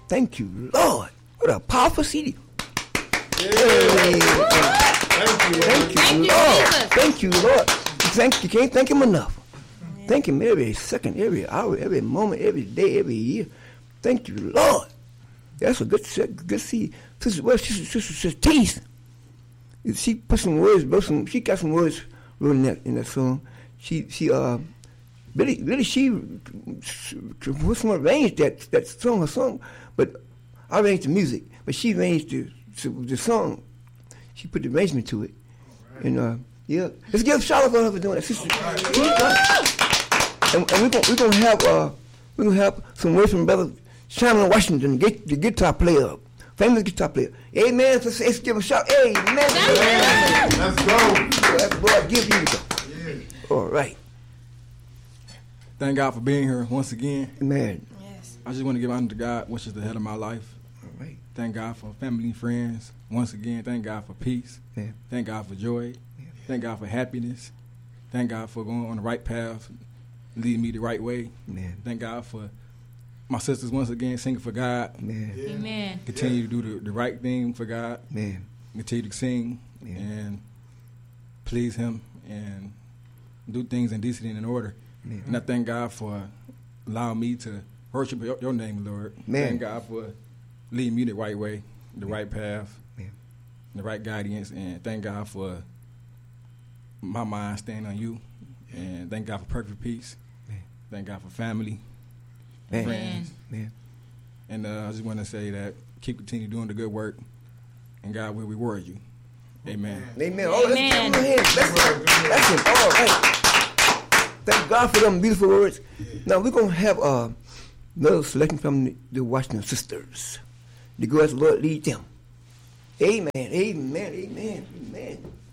Thank you, Lord. What a powerful CD. Yeah. Hey. Thank you, Lord. Thank you, Lord. You can't thank him enough. Thank him every second, every hour, every moment, every day, every year. Thank you, Lord. That's a good seed. Sister Teeth. She put some words, she got some words written in that song. She arranged that song, but I arranged the music, but she arranged the song. She put the arrangement to it, and yeah, let's give a shout out for her for doing that, sister. And we're gonna have some words from Brother Shamlin Washington, the guitar player, famous guitar player. Amen. Let's give a shout. Amen. Let's go. That's what I give you. Yeah. All right. Thank God for being here once again. Amen. Yes. I just want to give honor to God, which is the head of my life. All right. Thank God for family and friends. Once again, thank God for peace. Yeah. Thank God for joy. Yeah. Thank God for happiness. Thank God for going on the right path, leading me the right way. Amen. Thank God for my sisters once again singing for God. Amen. Yeah. Amen. Continue to do the right thing for God. Amen. Continue to sing Yeah. and please Him and do things in decency and in order. Amen. And I thank God for allowing me to worship your name, Lord. Amen. Thank God for leading me the right way, the right path, Amen. the right guidance, and thank God for my mind staying on you. And thank God for perfect peace. Amen. Thank God for family, Amen. friends. Amen. And I just want to say that continue doing the good work, and God will reward you. Amen. Amen. Oh, let's Amen. give him a hand. That's it. All right. Thank God for them beautiful words. Now we're gonna have another selection from the Washington Sisters. To go as the Lord lead them. Amen. Amen. Amen. Amen.